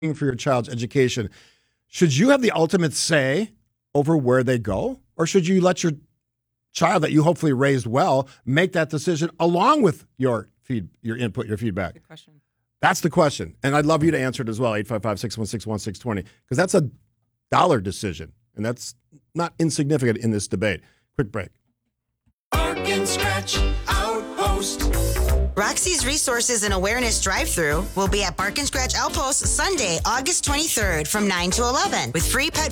for your child's education, should you have the ultimate say over where they go? Or should you let your child that you hopefully raised well make that decision along with your input, your feedback? Good question. That's the question. And I'd love you to answer it as well, 855-616-1620, because that's a dollar decision. And that's not insignificant in this debate. Quick break. Bark and Scratch Outpost. Roxy's Resources and Awareness Drive-Thru will be at Bark and Scratch Outpost Sunday, August 23rd from 9 to 11 with free pet